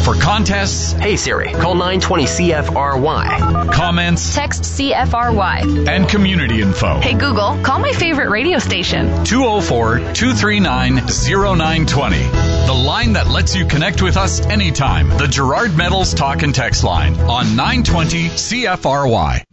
For contests, Hey Siri, call 920-CFRY. comments, Text CFRY. and community info. Hey Google, call my favorite radio station. 204-239-0920. The line that lets you connect with us anytime. The Gerard Metals Talk and Text line on 920 CFRY.